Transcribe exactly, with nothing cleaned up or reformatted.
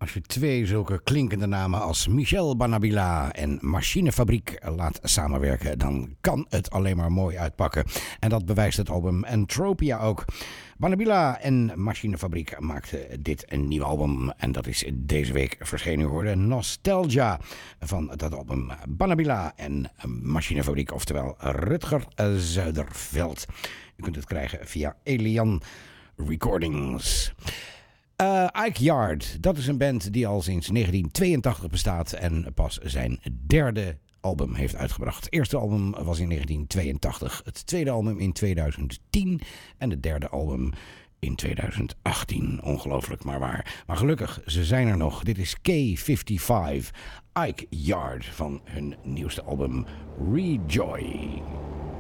Als je twee zulke klinkende namen als Michel Banabila en Machinefabriek laat samenwerken, dan kan het alleen maar mooi uitpakken. En dat bewijst het album Entropia ook. Banabila en Machinefabriek maakten dit een nieuw album. En dat is deze week verschenen geworden. Nostalgia van dat album Banabila en Machinefabriek. Oftewel Rutger Zuiderveld. U kunt het krijgen via Elian Recordings. Uh, Ike Yard, dat is een band die al sinds negentien tweeëntachtig bestaat en pas zijn derde album heeft uitgebracht. Het eerste album was in negentien tweeëntachtig, het tweede album in tweeduizend tien en het derde album in tweeduizend achttien. Ongelooflijk, maar waar. Maar gelukkig, ze zijn er nog. Dit is K vijfenvijftig, Ike Yard van hun nieuwste album Rejoy.